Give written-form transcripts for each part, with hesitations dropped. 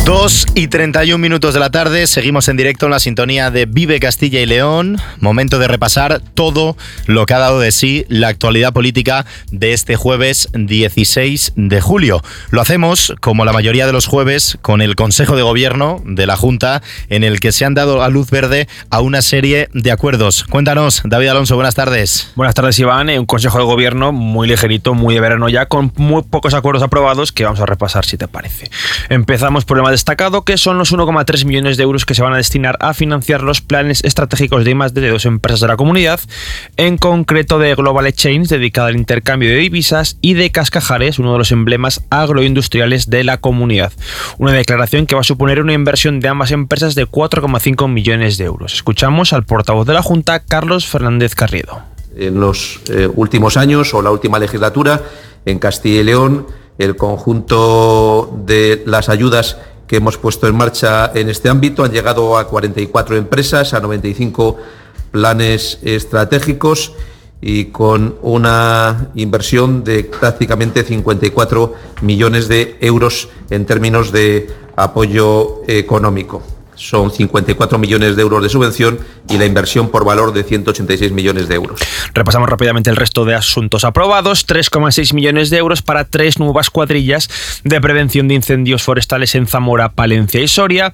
2:31 de la tarde, seguimos en directo en la sintonía de Vive Castilla y León. Momento de repasar todo lo que ha dado de sí la actualidad política de este jueves 16 de julio. Lo hacemos, como la mayoría de los jueves, con el Consejo de Gobierno de la Junta, en el que se han dado a luz verde a una serie de acuerdos. Cuéntanos, David Alonso, buenas tardes. Buenas tardes, Iván. Un Consejo de Gobierno muy ligerito, muy de verano ya, con muy pocos acuerdos aprobados que vamos a repasar, si te parece. Empezamos por el más destacado, que son los 1,3 millones de euros que se van a destinar a financiar los planes estratégicos de I+D de 2 empresas de la comunidad, en concreto de Global Exchange, dedicada al intercambio de divisas, y de Cascajares, uno de los emblemas agroindustriales de la comunidad. Una declaración que va a suponer una inversión de ambas empresas de 4,5 millones de euros. Escuchamos al portavoz de la Junta, Carlos Fernández Carriedo. En los últimos años o la última legislatura, en Castilla y León, el conjunto de las ayudas que hemos puesto en marcha en este ámbito han llegado a 44 empresas, a 95 planes estratégicos y con una inversión de prácticamente 54 millones de euros en términos de apoyo económico. Son 54 millones de euros de subvención y la inversión por valor de 186 millones de euros. Repasamos rápidamente el resto de asuntos aprobados. 3,6 millones de euros para 3 nuevas cuadrillas de prevención de incendios forestales en Zamora, Palencia y Soria.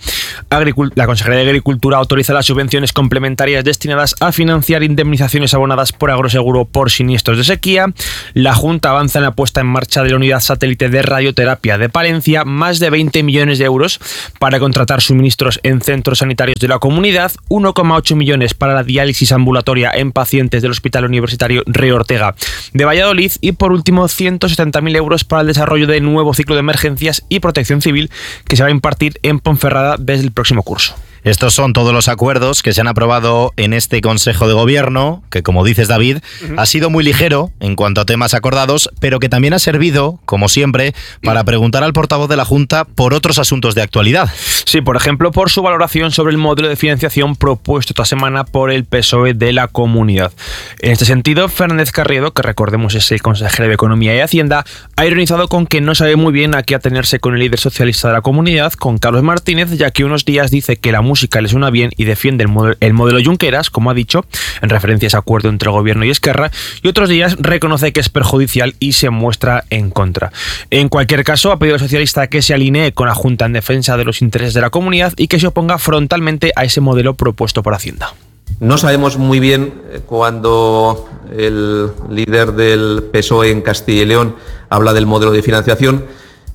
La Consejería de Agricultura autoriza las subvenciones complementarias destinadas a financiar indemnizaciones abonadas por Agroseguro por siniestros de sequía. La Junta avanza en la puesta en marcha de la unidad satélite de radioterapia de Palencia. Más de 20 millones de euros para contratar suministros en centros sanitarios de la comunidad, 1,8 millones para la diálisis ambulatoria en pacientes del Hospital Universitario Rey Ortega de Valladolid y, por último, 170.000 euros para el desarrollo de nuevo ciclo de emergencias y protección civil que se va a impartir en Ponferrada desde el próximo curso. Estos son todos los acuerdos que se han aprobado en este Consejo de Gobierno, que, como dices, David, ha sido muy ligero en cuanto a temas acordados, pero que también ha servido, como siempre, para preguntar al portavoz de la Junta por otros asuntos de actualidad. Sí, por ejemplo, por su valoración sobre el modelo de financiación propuesto esta semana por el PSOE de la comunidad. En este sentido, Fernández Carriedo, que recordemos es el consejero de Economía y Hacienda, ha ironizado con que no sabe muy bien a qué atenerse con el líder socialista de la comunidad, con Carlos Martínez, ya que unos días dice que la música le suena bien y defiende el modelo Junqueras, como ha dicho, en referencia a ese acuerdo entre el Gobierno y Esquerra, y otros días reconoce que es perjudicial y se muestra en contra. En cualquier caso, ha pedido al socialista que se alinee con la Junta en defensa de los intereses de la comunidad y que se oponga frontalmente a ese modelo propuesto por Hacienda. No sabemos muy bien cuando el líder del PSOE en Castilla y León habla del modelo de financiación,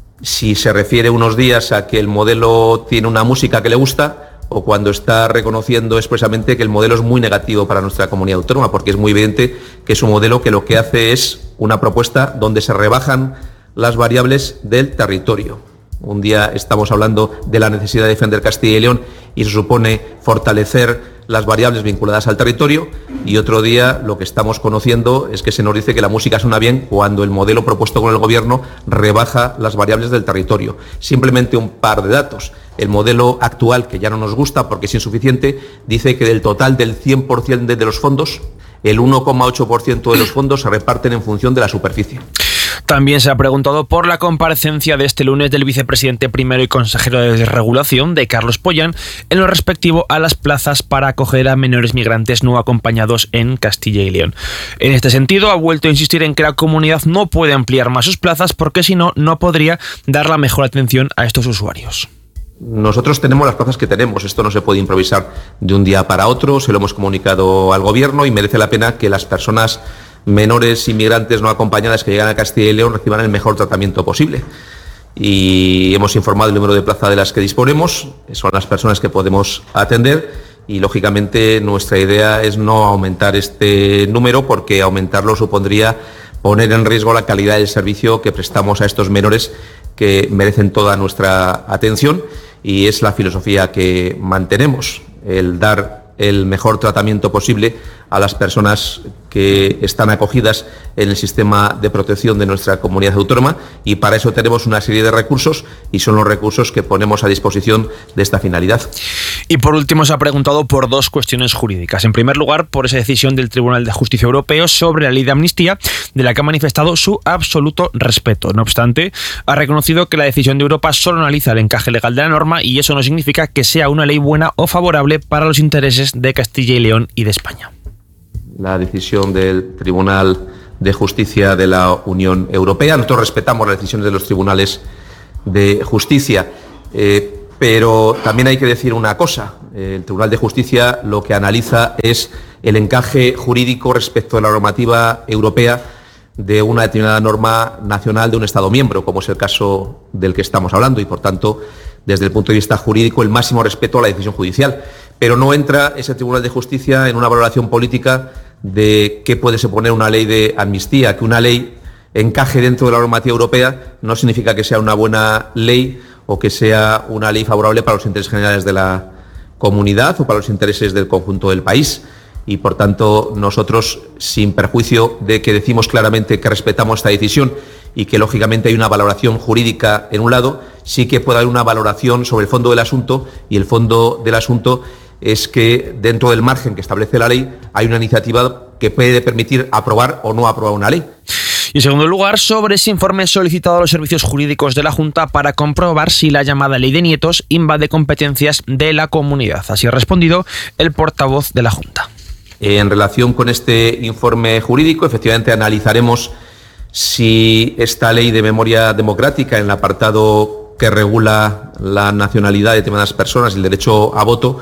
si se refiere unos días a que el modelo tiene una música que le gusta, o cuando está reconociendo expresamente que el modelo es muy negativo para nuestra comunidad autónoma, porque es muy evidente que es un modelo que lo que hace es una propuesta donde se rebajan las variables del territorio. Un día estamos hablando de la necesidad de defender Castilla y León y se supone fortalecer las variables vinculadas al territorio, y otro día lo que estamos conociendo es que se nos dice que la música suena bien cuando el modelo propuesto con el Gobierno rebaja las variables del territorio. Simplemente un par de datos. El modelo actual, que ya no nos gusta porque es insuficiente, dice que del total del 100% de los fondos, el 1,8% de los fondos se reparten en función de la superficie. También se ha preguntado por la comparecencia de este lunes del vicepresidente primero y consejero de Desregulación, de Carlos Pollán, en lo respectivo a las plazas para acoger a menores migrantes no acompañados en Castilla y León. En este sentido, ha vuelto a insistir en que la comunidad no puede ampliar más sus plazas porque si no, no podría dar la mejor atención a estos usuarios. Nosotros tenemos las plazas que tenemos, esto no se puede improvisar de un día para otro, se lo hemos comunicado al Gobierno y merece la pena que las personas menores inmigrantes no acompañadas que llegan a Castilla y León reciban el mejor tratamiento posible. Y hemos informado el número de plazas de las que disponemos, son las personas que podemos atender y, lógicamente, nuestra idea es no aumentar este número porque aumentarlo supondría poner en riesgo la calidad del servicio que prestamos a estos menores que merecen toda nuestra atención, y es la filosofía que mantenemos, el dar el mejor tratamiento posible a las personas que están acogidas en el sistema de protección de nuestra comunidad autónoma, y para eso tenemos una serie de recursos y son los recursos que ponemos a disposición de esta finalidad. Y por último se ha preguntado por dos cuestiones jurídicas. En primer lugar, por esa decisión del Tribunal de Justicia Europeo sobre la ley de amnistía, de la que ha manifestado su absoluto respeto. No obstante, ha reconocido que la decisión de Europa solo analiza el encaje legal de la norma y eso no significa que sea una ley buena o favorable para los intereses de Castilla y León y de España. La decisión del Tribunal de Justicia de la Unión Europea. Nosotros respetamos las decisiones de los tribunales de justicia, pero también hay que decir una cosa. El Tribunal de Justicia lo que analiza es el encaje jurídico respecto a la normativa europea de una determinada norma nacional de un Estado miembro, como es el caso del que estamos hablando, y por tanto, desde el punto de vista jurídico, el máximo respeto a la decisión judicial. Pero no entra ese Tribunal de Justicia en una valoración política de qué puede suponer una ley de amnistía. Que una ley encaje dentro de la normativa europea no significa que sea una buena ley o que sea una ley favorable para los intereses generales de la comunidad o para los intereses del conjunto del país. Y por tanto, nosotros, sin perjuicio de que decimos claramente que respetamos esta decisión y que lógicamente hay una valoración jurídica en un lado, sí que puede haber una valoración sobre el fondo del asunto, y el fondo del asunto es que dentro del margen que establece la ley hay una iniciativa que puede permitir aprobar o no aprobar una ley. Y en segundo lugar, sobre ese informe solicitado a los servicios jurídicos de la Junta para comprobar si la llamada ley de nietos invade competencias de la comunidad. Así ha respondido el portavoz de la Junta. En relación con este informe jurídico, efectivamente analizaremos si esta ley de memoria democrática, en el apartado que regula la nacionalidad de determinadas personas y el derecho a voto,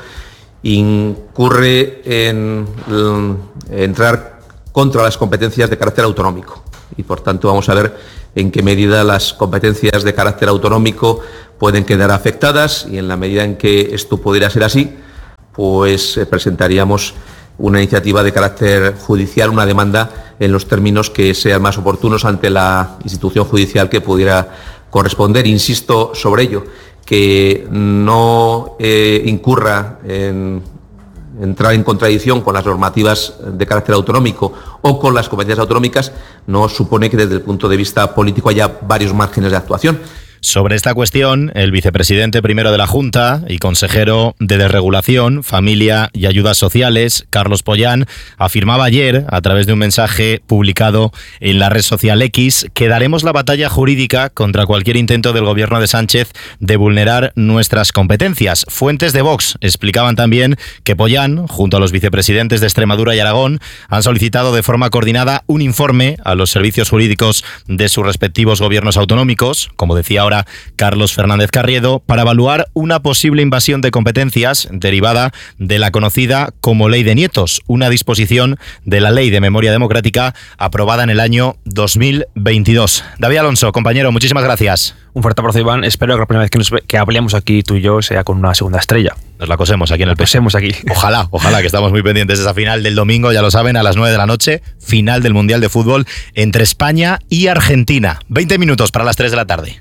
incurre en entrar contra las competencias de carácter autonómico. Y por tanto vamos a ver en qué medida las competencias de carácter autonómico pueden quedar afectadas, y en la medida en que esto pudiera ser así, pues presentaríamos una iniciativa de carácter judicial, una demanda en los términos que sean más oportunos ante la institución judicial que pudiera corresponder. Insisto sobre ello, que no incurra en entrar en contradicción con las normativas de carácter autonómico o con las competencias autonómicas no supone que desde el punto de vista político haya varios márgenes de actuación. Sobre esta cuestión, el vicepresidente primero de la Junta y consejero de Desregulación, Familia y Ayudas Sociales, Carlos Pollán, afirmaba ayer, a través de un mensaje publicado en la red social X, que daremos la batalla jurídica contra cualquier intento del gobierno de Sánchez de vulnerar nuestras competencias. Fuentes de Vox explicaban también que Pollán, junto a los vicepresidentes de Extremadura y Aragón, han solicitado de forma coordinada un informe a los servicios jurídicos de sus respectivos gobiernos autonómicos, como decía ahora Carlos Fernández Carriedo, para evaluar una posible invasión de competencias derivada de la conocida como Ley de Nietos, una disposición de la Ley de Memoria Democrática aprobada en el año 2022. David Alonso, compañero, muchísimas gracias. Un fuerte abrazo, Iván. Espero que la primera vez que hablemos aquí tú y yo sea con una segunda estrella. Nos la cosemos aquí en el Cosemos aquí. Ojalá, que estamos muy pendientes de esa final del domingo, ya lo saben, a las 9 de la noche, final del Mundial de Fútbol entre España y Argentina. 20 minutos para las 3 de la tarde.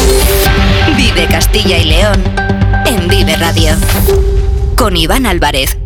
Vive Castilla y León en Vive Radio con Iván Álvarez.